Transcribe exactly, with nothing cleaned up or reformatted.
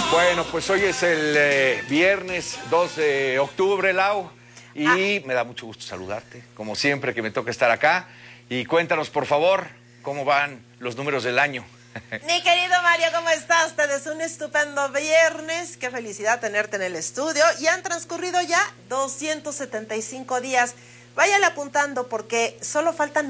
Bueno, pues hoy es el eh, viernes dos de octubre, Lau, y ah. me da mucho gusto saludarte, como siempre que me toca estar acá. Y cuéntanos, por favor, cómo van los números del año. Mi querido Mario, ¿cómo estás? Te deseo un estupendo viernes. Qué felicidad tenerte en el estudio. Y han transcurrido ya doscientos setenta y cinco días. Váyale apuntando porque solo faltan